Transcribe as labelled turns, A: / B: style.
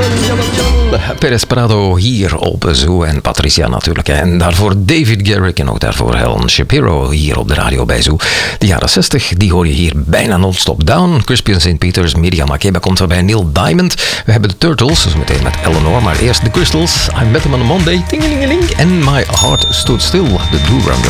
A: Perez Prado hier op Zoo en Patricia natuurlijk. En daarvoor David Garrick en ook daarvoor Helen Shapiro hier op de radio bij Zoo. De jaren 60, die hoor je hier bijna non-stop. Down, Crispy and St. Peters, Miriam Makeba komt erbij, Neil Diamond. We hebben de Turtles, dus meteen met Eleanor. Maar eerst de Crystals, I Met Them on a Monday, tingelingeling. En My Heart Stood Still, de Do Run